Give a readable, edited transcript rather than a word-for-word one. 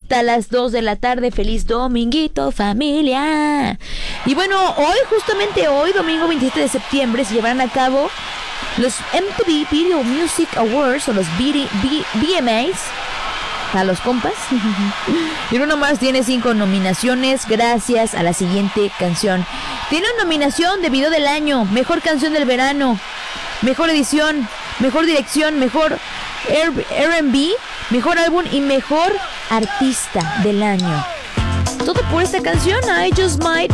hasta las 2 de la tarde. Feliz dominguito, familia. Y bueno, justamente hoy, domingo 27 de septiembre, se llevarán a cabo los MTV Video Music Awards, o los VMAs, para los compas. Y uno más tiene 5 nominaciones gracias a la siguiente canción. Tiene una nominación de video del año, mejor canción del verano, mejor edición, mejor dirección, mejor R&B, mejor álbum y mejor artista del año. Todo por esta canción, I Just Might.